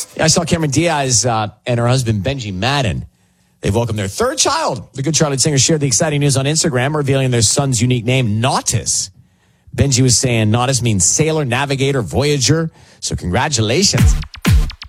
Yeah, I saw Cameron Diaz and her husband Benji Madden. They've welcomed their third child. The Good Charlotte singer shared the exciting news on Instagram, revealing their son's unique name, Nautis. Benji was saying Nautis means sailor, navigator, voyager. So congratulations.